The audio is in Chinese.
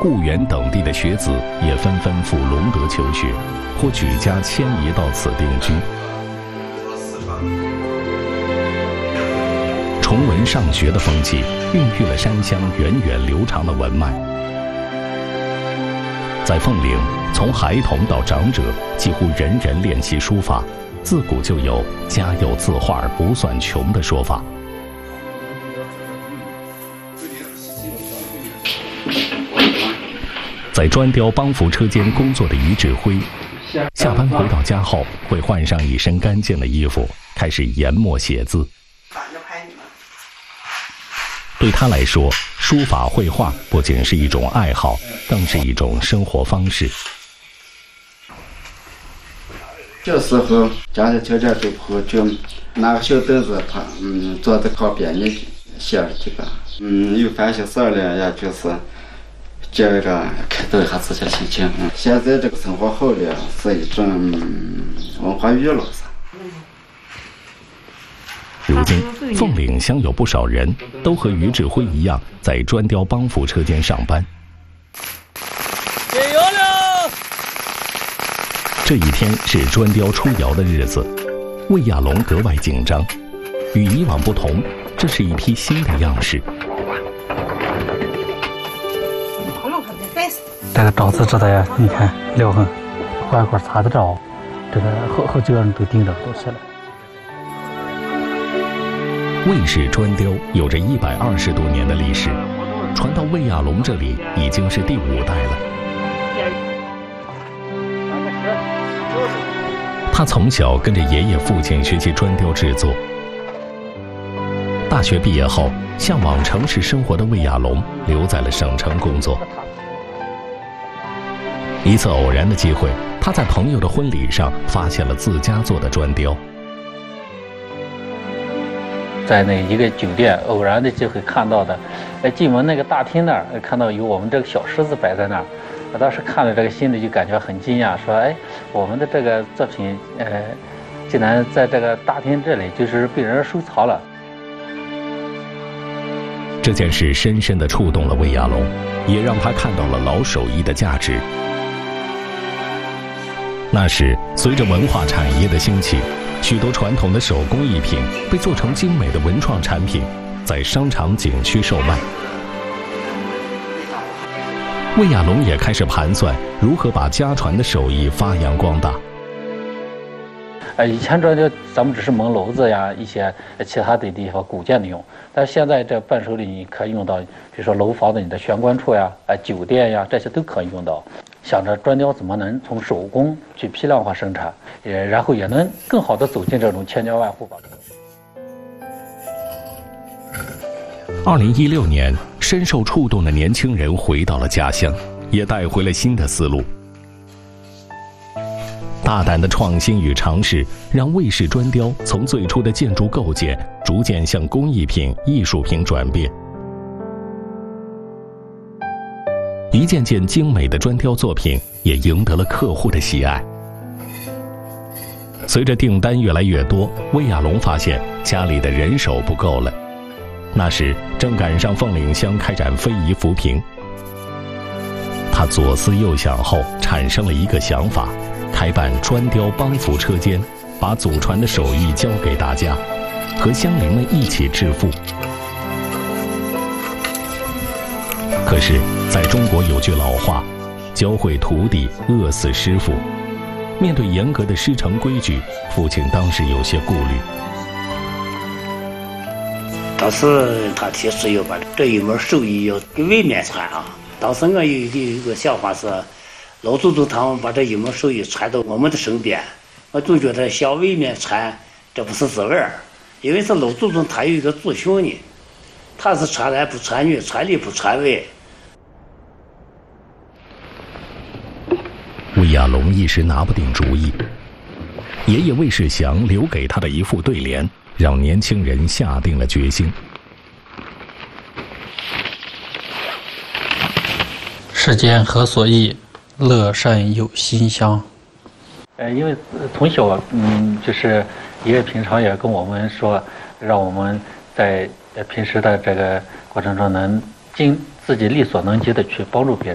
婺源等地的学子也纷纷赴隆德求学，或举家迁移到此定居。崇文尚学的风气孕育了山乡源远流长的文脉。在凤岭，从孩童到长者，几乎人人练习书法，自古就有“家有字画不算穷”的说法。在砖雕帮扶车间工作的于志辉，下班回到家后会换上一身干净的衣服，开始研墨写字。对他来说，书法绘画不仅是一种爱好，更是一种生活方式。 小时候家里条件都不好，就拿个小凳子，坐在靠边里写了几个。有烦心事了，也就是接着开导一下自己的心情。现在这个生活好了，是一种文化娱乐。 如今，凤岭乡有不少人都和于志辉一样，在砖雕帮扶车间上班。 加油了！ 这一天是砖雕出窑的日子，魏亚龙格外紧张。与以往不同，这是一批新的样式。 这个招字知道呀？你看撩痕，块块擦得着，这个好几个人都盯着都写了。 魏氏砖雕有着120多年的历史，传到魏亚龙这里已经是第5代了。他从小跟着爷爷父亲学习砖雕制作。大学毕业后，向往城市生活的魏亚龙留在了省城工作。一次偶然的机会，他在朋友的婚礼上发现了自家做的砖雕。 在那一个酒店偶然的机会看到的，进门那个大厅那儿看到有我们这个小狮子摆在那儿，我当时看了这个心里就感觉很惊讶，说我们的这个作品竟然在这个大厅这里就是被人收藏了。 这件事深深地触动了魏亚龙，也让他看到了老手艺的价值。那时随着文化产业的兴起，许多传统的手工艺品被做成精美的文创产品，在商场景区售卖。魏亚龙也开始盘算如何把家传的手艺发扬光大。 以前砖雕咱们只是蒙楼子呀，一些其他的地方古建的用，但是现在这伴手礼你可以用到，比如说楼房的你的玄关处呀，酒店呀，这些都可以用到。想着砖雕怎么能从手工去批量化生产，然后也能更好的走进这种千家万户吧。 2016年，深受触动的年轻人回到了家乡，也带回了新的思路。大胆的创新与尝试，让魏氏砖雕从最初的建筑构件，逐渐向工艺品、艺术品转变。一件件精美的砖雕作品也赢得了客户的喜爱。随着订单越来越多，魏亚龙发现家里的人手不够了。那时正赶上凤岭乡开展非遗扶贫，他左思右想后产生了一个想法，开办砖雕帮扶车间，把祖传的手艺交给大家，和乡邻们一起致富。可是在中国有句老话，教会徒弟饿死师傅。面对严格的师承规矩，父亲当时有些顾虑。 当时他提示要把这一门手艺要给外面传啊。当时我有一个想法是，老祖宗他们把这一门手艺传到我们的身边，我总觉得向外面传这不是滋味儿，因为是老祖宗他有一个祖训呢，他是传男不传女，传里不传外。 魏亚龙一时拿不定主意，爷爷魏世祥留给他的一副对联，让年轻人下定了决心。 世间何所易，乐善有馨香。 因为从小就是爷爷平常也跟我们说，让我们在平时的这个过程中能尽自己力所能及的去帮助别人。